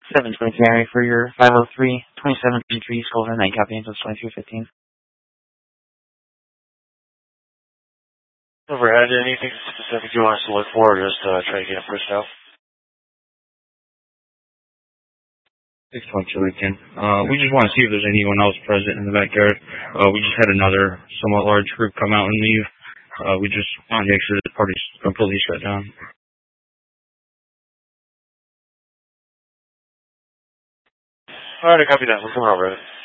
720 Gary for your 503, 2733 Sculver, night copy until 2315. Overhead, anything specific you want us to look for, or just try to get it pushed out? 6.2 weekend. We just want to see if there's anyone else present in the backyard. We just had another somewhat large group come out and leave. We just want to make sure the party's completely shut down. Alright, I copy that. We'll come over.